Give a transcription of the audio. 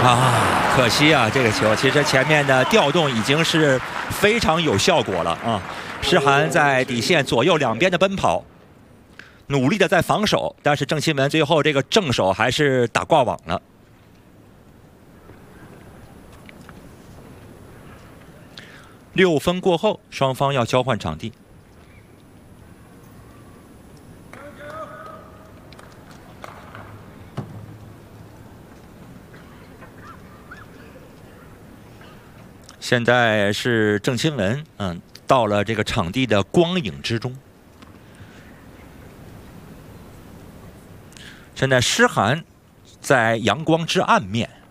啊，可惜啊，这个球其实前面的调动已经是非常有效果了啊。诗涵在底线左右两边的奔跑，努力的在防守，但是郑钦文最后这个正手还是打挂网了。6分过后，双方要交换场地。现在是郑钦文，到了这个场地的光影之中。现在诗涵在阳光之暗面。